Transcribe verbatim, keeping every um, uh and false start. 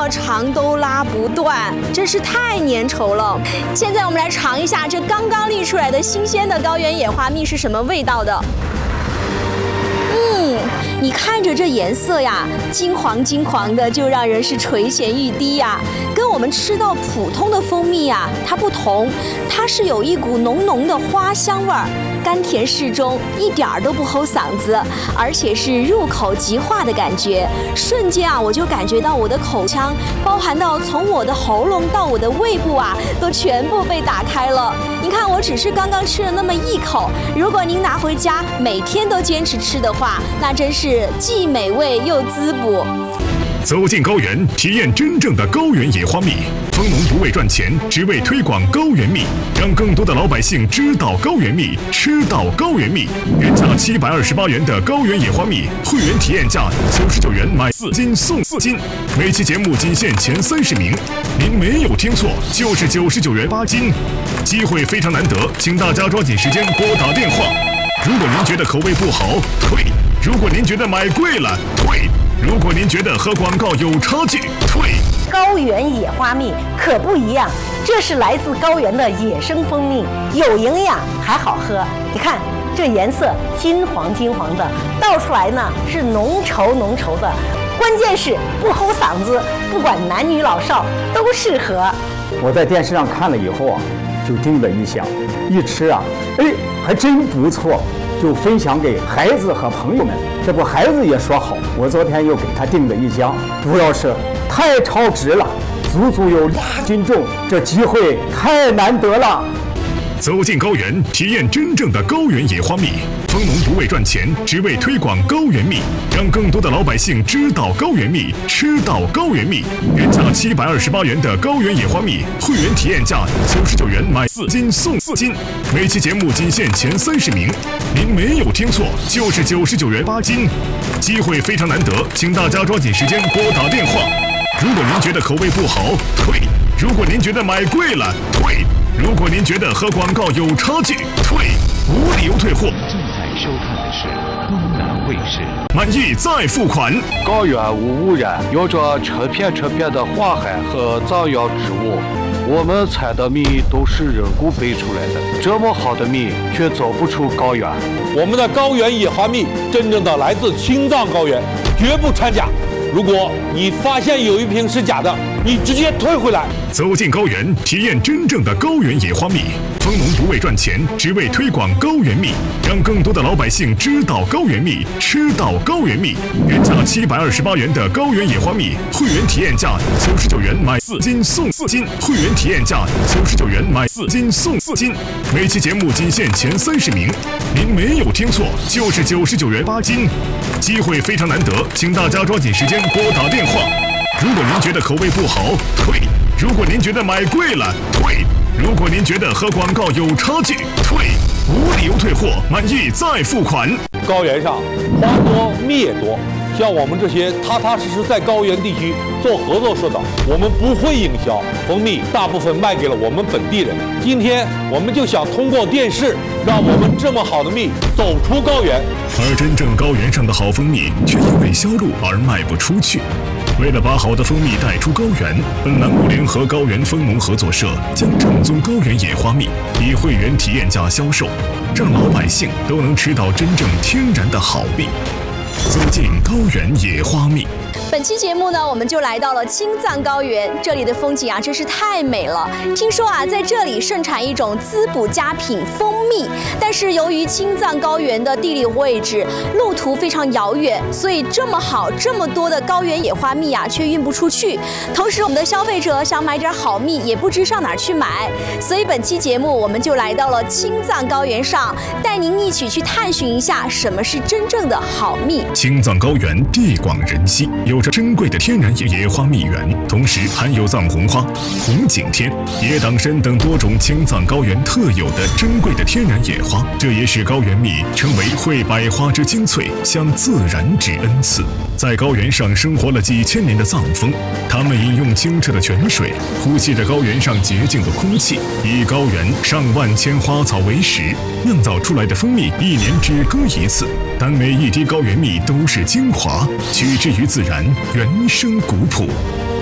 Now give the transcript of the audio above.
长都拉不断，真是太粘稠了。现在我们来尝一下这刚刚沥出来的新鲜的高原野花蜜是什么味道的。嗯，你看着这颜色呀，金黄金黄的，就让人是垂涎欲滴呀。跟我们吃到普通的蜂蜜呀，它不同，它是有一股浓浓的花香味儿，甘甜适中，一点儿都不齁嗓子，而且是入口即化的感觉。瞬间啊，我就感觉到我的口腔，包含到从我的喉咙到我的胃部啊，都全部被打开了。你看，我只是刚刚吃了那么一口，如果您拿回家每天都坚持吃的话，那真是既美味又滋补。 走进高原，体验真正的高原野花蜜。蜂农不为赚钱，只为推广高原蜜，让更多的老百姓知道高原蜜，吃到高原蜜。原价七百二十八元的高原野花蜜，会员体验价九十九元买四斤送四斤。每期节目仅限前三十名，您没有听错，就是九十九元八斤。机会非常难得，请大家抓紧时间拨打电话。如果您觉得口味不好，退；如果您觉得买贵了，退；如果您觉得和广告有差距，退。 高原野花蜜可不一样，这是来自高原的野生蜂蜜，有营养还好喝。你看这颜色金黄金黄的，倒出来呢是浓稠浓稠的，关键是不齁嗓子，不管男女老少都适合。 我在电视上看了以后啊，就叮了一响，一吃啊，哎，还真不错，就分享给孩子和朋友们。这不，孩子也说好，我昨天又给他订了一箱，主要是太超值了，足足有两斤重，这机会太难得了。 走进高原，体验真正的高原野花蜜。蜂农不为赚钱，只为推广高原蜜，让更多的老百姓知道高原蜜，吃到高原蜜。原价七百二十八元的高原野花蜜，会员体验价九十九元买四斤送四斤。每期节目仅限前三十名，您没有听错，就是九十九元八斤。机会非常难得，请大家抓紧时间拨打电话。如果您觉得口味不好，退；如果您觉得买贵了，退；如果您觉得和广告有差距，退，无理由退货。 正在收看的是东南卫视。 满意再付款。 高原无污染，有着成片成片的花海和藏药植物。我们采的蜜都是人工培出来的，这么好的蜜却走不出高原。 我们的高原野花蜜真正的来自青藏高原，绝不掺假。如果你发现有一瓶是假的，你直接退回来。 走进高原，体验真正的高原野花蜜。蜂农不为赚钱，只为推广高原蜜，让更多的老百姓知道高原蜜，吃到高原蜜。原价七百二十八元的高原野花蜜，会员体验价九十九元买四斤送四斤。会员体验价九十九元买四斤送四斤。每期节目仅限前三十名，您没有听错，就是九十九元八斤。机会非常难得，请大家抓紧时间拨打电话。如果您觉得口味不好，退；如果您觉得买贵了，退；如果您觉得和广告有差距，退，无理由退货，满意再付款。 高原上花多蜜也多，像我们这些踏踏实实在高原地区做合作社的，我们不会营销，蜂蜜大部分卖给了我们本地人。今天我们就想通过电视，让我们这么好的蜜走出高原。 而真正高原上的好蜂蜜，却因为销路而卖不出去。为了把好的蜂蜜带出高原，本栏目联合高原蜂农合作社将正宗高原野花蜜以会员体验价销售，让老百姓都能吃到真正天然的好蜜。走进高原野花蜜。 本期节目呢，我们就来到了青藏高原，这里的风景啊，真是太美了。听说啊，在这里盛产一种滋补佳品蜂蜜，但是由于青藏高原的地理位置、路途非常遥远，所以这么好、这么多的高原野花蜜啊，却运不出去。同时，我们的消费者想买点好蜜，也不知上哪儿去买。所以本期节目，我们就来到了青藏高原上，带您一起去探寻一下什么是真正的好蜜。 青藏高原地广人稀，有着珍贵的天然野野花蜜源，同时含有藏红花、红景天、野党参等多种青藏高原特有的珍贵的天然野花，这也使高原蜜成为会百花之精粹，向自然之恩赐。在高原上生活了几千年的藏蜂，他们饮用清澈的泉水，呼吸着高原上洁净的空气，以高原上万千花草为食，酿造出来的蜂蜜一年只割一次，但每一滴高原蜜都是精华，取之于自然，原生古朴。